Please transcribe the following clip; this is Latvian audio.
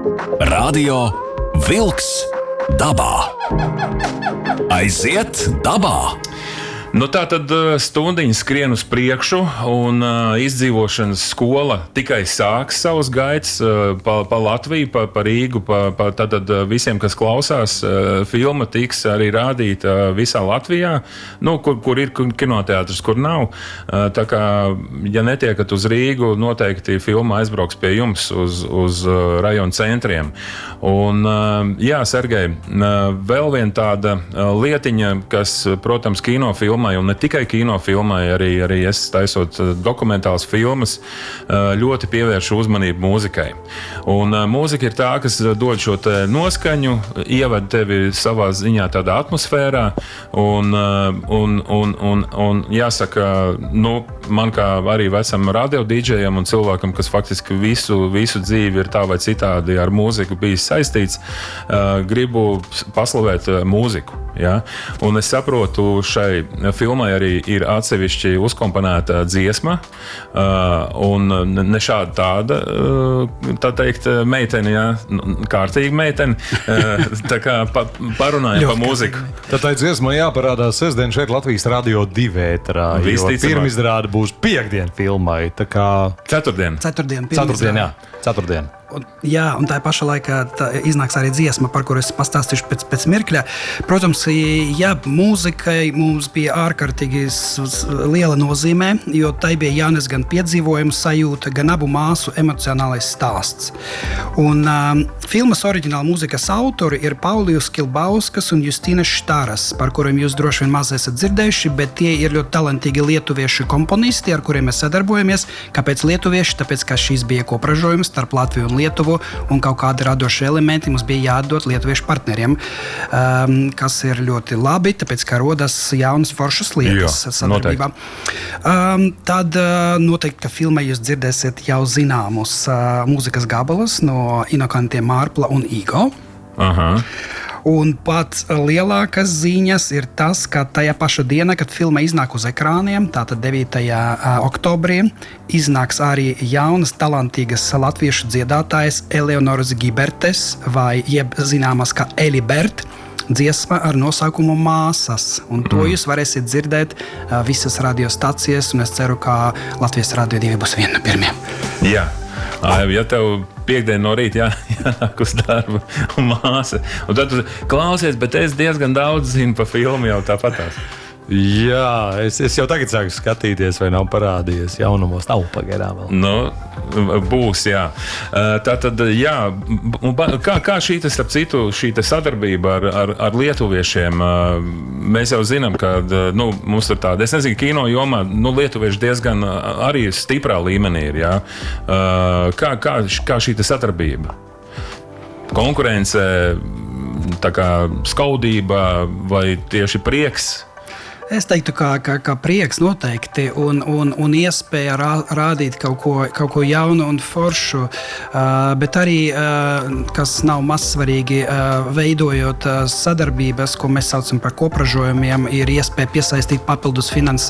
Radio Vilks dabā. Aiziet dabā! Nu, tā tad stundiņa skrien uz priekšu, un izdzīvošanas skola tikai sāks savus gaitas pa Latviju, pa Rīgu, tātad visiem, kas klausās, filma tiks arī rādīta visā Latvijā, nu, kur ir kinoteātris, kur nav. Tā kā, ja netiekat uz Rīgu, noteikti filma aizbrauks pie jums uz rajonu centriem. Un, jā, Sergej, vēl viena tāda lietiņa, kas, protams, kinofilma, un ne tikai kinofilmai, arī es taisot dokumentālas filmas, ļoti pievēršu uzmanību mūzikai. Un mūzika ir tā, kas dod šo te noskaņu, ieved tevi savā ziņā tādā atmosfērā, un jāsaka, nu, man kā arī vecam radio dīdžejam un cilvēkam, kas faktiski visu dzīvi ir tā vai citādi ar mūziku bijis saistīts, gribu paslavēt mūziku. Ja? Un es saprotu, šai filmai arī ir atsevišķi uzkomponēta dziesma, un ne šāda tāda, tā teikt, meiteni, ja? Kārtīga meiteni, tā kā parunājam pa mūziku. Tad tā dziesma jāparādās sestdien šeit Latvijas Radio 2 ēterā, jo pirmizrāde būs piekdien filmai, tā kā... Ceturtdien, Ceturtdien. Jā, un tā pašā laikā iznāks arī dziesma, par kuru es pastāstīšu pēc mirkļa. Protams, jā, mūzikai mums bija ārkārtīgi liela nozīmē, jo tai bija jānes gan piedzīvojums sajūta, gan abu māsu emocionālais stāsts. Un filmas oriģināla mūzikas autori ir Paulijus Kilbauskas un Justīnas Štāras, par kuriem jūs droši vien maz esat dzirdējuši, bet tie ir ļoti talantīgi lietuviešu komponisti, ar kuriem mēs sadarbojamies. Kāpēc lietuvieši? Tāpēc, ka šīs bija kopražojums starp Latviju un Lietuvu, un kaut kādi radoši elementi mums bija jādod lietuviešu partneriem, kas ir ļoti labi, tāpēc, ka rodas jaunas foršas lietas sadarbībā. Tad noteikti, ka filmā jūs dzirdēsiet jau zināmus mūzikas gabalus no Inokantiem Mārpla un Igo. Aha. Un pats lielākas ziņas ir tas, ka tajā paša dienā, kad filma iznāk uz ekrāniem, tātad 9. oktobrī, iznāks arī jaunas, talantīgas latviešu dziedātājas Eleonoras Gibertes, vai jeb zināmas kā Elibert, dziesma ar nosaukumu Māsas. Un to jūs varēsiet dzirdēt visas radiostacijas, un es ceru, ka Latvijas Radio 2 būs viena no pirmiem. Jā. Ja tev piekdien no rīta jānāk uz darbu un māsa, un tad tu klausies, bet es diezgan daudz zinu pa filmu jau tāpatās. Jā, es jau tagad sāku skatīties, vai nav parādījies jaunumos. Nav pagaidām vēl. Nu, būs, jā. Tātad, jā, kā šī sadarbība ar lietuviešiem, mēs jau zinām, ka, nu, mums ir tāda, es nezinu, kino jomā, nu, lietuvieši diezgan arī stiprā līmenī ir, jā. Kā šī sadarbība? Konkurence, tā kā skaudība vai tieši prieks? Es teiktu, ka prieks noteikti un iespēja rādīt kaut ko jaunu un foršu, bet arī, kas nav mazsvarīgi, veidojot sadarbības, ko mēs saucam par kopražojumiem, ir iespēja piesaistīt papildus finansējumu